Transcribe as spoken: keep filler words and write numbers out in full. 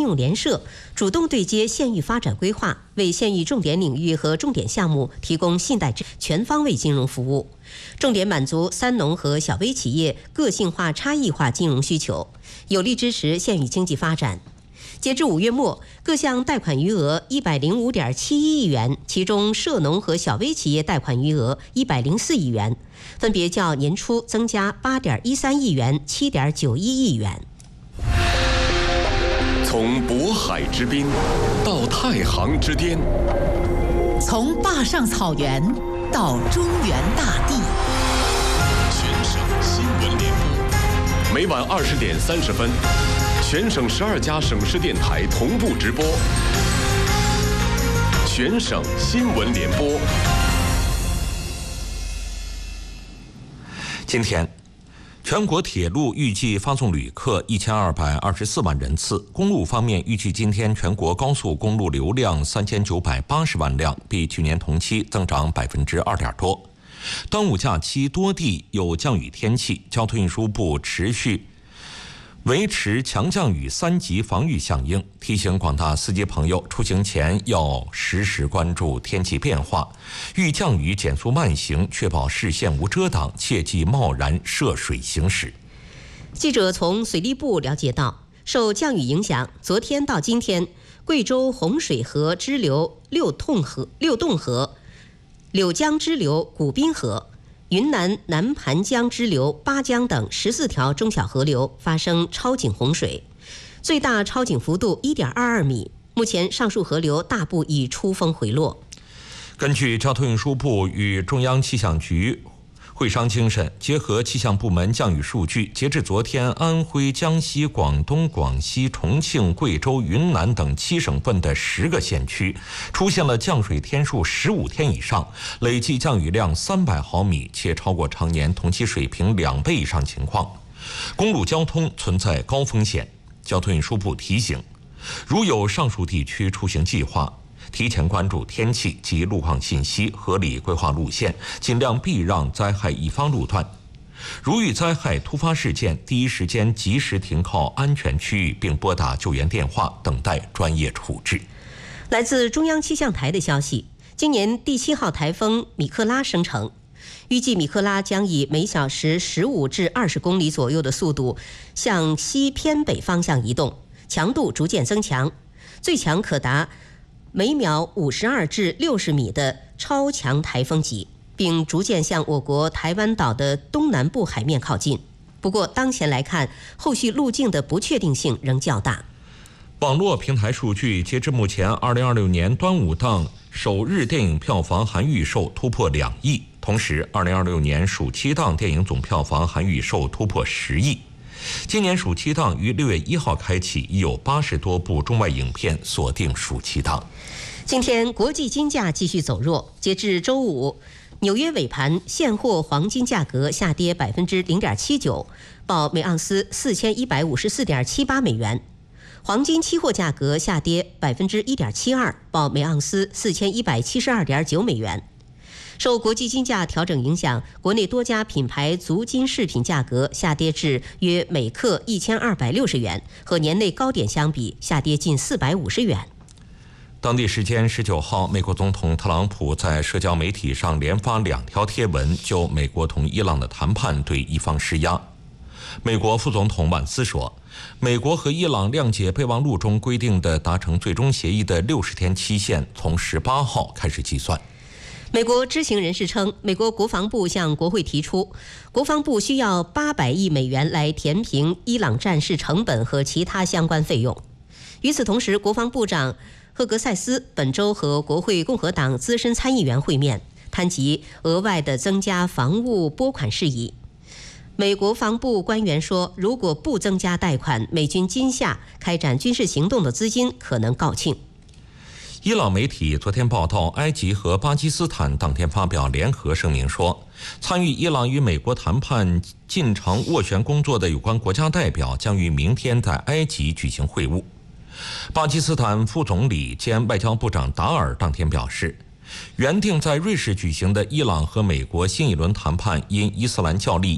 融联社，主动对接县域发展规划，为县域重点领域和重点项目提供信贷全方位金融服务，重点满足三农和小微企业个性化差异化金融需求，有力支持县域经济发展。截至五月末，各项贷款余额一百零五点七一亿元，其中涉农和小微企业贷款余额一百零四亿元，分别较年初增加八点一三亿元、七点九一亿元。 从渤海之滨到太行之巅， 从坝上草原到中原大地， 全省新闻联播，每晚二十点三十分。全省十二家省市电台同步直播，全省新闻联播。 今天，全国铁路预计发送旅客一千二百二十四万人次，公路方面预计今天全国高速公路流量三千九百八十万辆，比去年同期增长百分之二点多。端午假期多地有降雨天气，交通运输部持续维持强降雨三级防御响应，提醒广大司机朋友出行前要实时关注天气变化，遇降雨减速慢行，确保视线无遮挡，切忌贸然涉水行驶。 记者从水利部了解到，受降雨影响，昨天到今天，贵州洪水河支流六洞河、六洞河、柳江支流古滨河、云南南盘江支流巴江等十四条中小河流发生超警洪水，最大超警幅度一点二二米。目前上述河流大部已出峰回落。 根据交通运输部与中央气象局会商精神，结合气象部门降雨数据，截至昨天，安徽、江西、广东、广西、重庆、贵州、云南等七省份的十个县区出现了降水天数十五天以上，累计降雨量三百毫米，且超过常年同期水平两倍以上情况。公路交通存在高风险，交通运输部提醒，如有上述地区出行计划，提前关注天气及路况信息，合理规划路线，尽量避让灾害易发路段。如遇灾害突发事件，第一时间及时停靠安全区域，并拨打救援电话，等待专业处置。 来自中央气象台的消息，今年第七号台风米克拉生成，预计米克拉将以每小时十五至二十公里左右的速度向西偏北方向移动，强度逐渐增强，最强可达每秒五十二至六十米的超强台风级，并逐渐向我国台湾岛的东南部海面靠近。不过，当前来看，后续路径的不确定性仍较大。 网络平台数据，截至目前，二零二六年端午档首日电影票房含预售突破两亿，同时，二零二六年暑期档电影总票房含预售突破十亿。今年暑期档于六月一号开启，已有八十多部中外影片锁定暑期档。 今天国际金价继续走弱，截至周五，纽约尾盘现货黄金价格下跌百分之零点七九，报每盎司四千一百五十四点七八美元。黄金期货价格下跌百分之一点七二，报每盎司四千一百七十二点九美元。受国际金价调整影响，国内多家品牌足金饰品价格下跌至约每克一千二百六十元，和年内高点相比下跌近四百五十元。 当地时间十九号，美国总统特朗普在社交媒体上连发两条贴文，就美国同伊朗的谈判对伊方施压。美国副总统万斯说，美国和伊朗谅解备忘录中规定的达成最终协议的六十天期限从十八号开始计算。 美国知情人士称，美国国防部向国会提出，国防部需要八百亿美元来填平伊朗战事成本和其他相关费用。与此同时，国防部长赫格塞斯本周和国会共和党资深参议员会面，谈及额外的增加防务拨款事宜。美国防部官员说，如果不增加贷款，美军今夏开展军事行动的资金可能告罄。 伊朗媒体昨天报道，埃及和巴基斯坦当天发表联合声明说，参与伊朗与美国谈判进程斡旋工作的有关国家代表将于明天在埃及举行会晤。巴基斯坦副总理兼外交部长达尔当天表示，原定在瑞士举行的伊朗和美国新一轮谈判因伊斯兰教利